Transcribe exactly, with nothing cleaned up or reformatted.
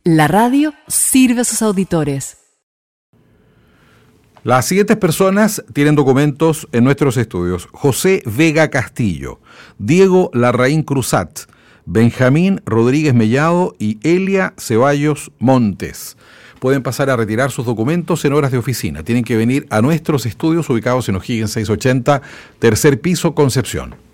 La radio sirve a sus auditores. Las siguientes personas tienen documentos en nuestros estudios: José Vega Castillo, Diego Larraín Cruzat, Benjamín Rodríguez Mellado y Elia Ceballos Montes. Pueden pasar a retirar sus documentos en horas de oficina. Tienen que venir a nuestros estudios ubicados en O'Higgins seiscientos ochenta, tercer piso, Concepción.